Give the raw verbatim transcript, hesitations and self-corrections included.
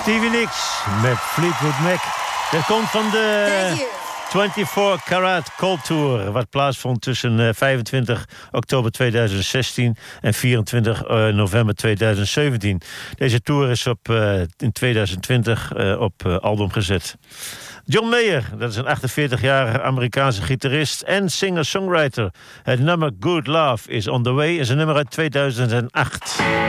Stevie Nicks met Fleetwood Mac. Dat komt van de vierentwintig Karat Cold Tour, wat plaatsvond tussen vijfentwintig oktober tweeduizend zestien en vierentwintig november tweeduizend zeventien. Deze tour is op, uh, in tweeduizend twintig uh, op uh, album gezet. John Mayer, dat is een achtenveertigjarige Amerikaanse gitarist en singer-songwriter. Het nummer Good Love is on the way is een nummer uit tweeduizend acht.